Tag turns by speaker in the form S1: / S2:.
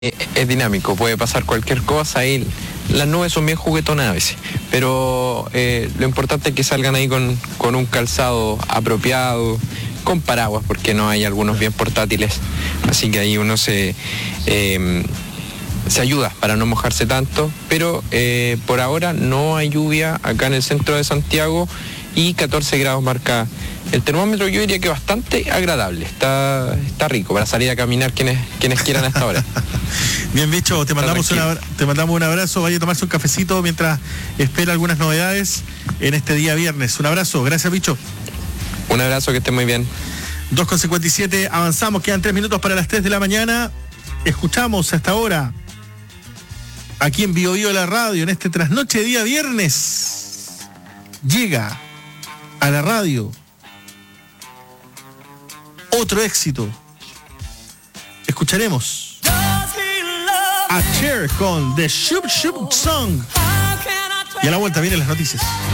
S1: es dinámico, puede pasar cualquier cosa y las nubes son bien juguetonas a veces, pero lo importante es que salgan ahí con un calzado apropiado, con paraguas, porque no hay algunos bien portátiles, así que ahí uno se ayuda para no mojarse tanto, pero por ahora no hay lluvia acá en el centro de Santiago y 14 grados marca el termómetro. Yo diría que bastante agradable, está rico para salir a caminar quienes quieran a esta hora.
S2: Bien, Bicho, te mandamos un abrazo, vaya a tomarse un cafecito mientras espera algunas novedades en este día viernes. Un abrazo, gracias, Bicho.
S1: Un abrazo, que esté muy bien.
S2: 2:57, avanzamos, quedan 3 minutos para las 3 de la mañana. Escuchamos hasta ahora, aquí en Bio Bio la radio, en este trasnoche de día viernes, llega a la radio otro éxito. Escucharemos a Cher con The Shoop Shoop Song. Y a la vuelta vienen las noticias.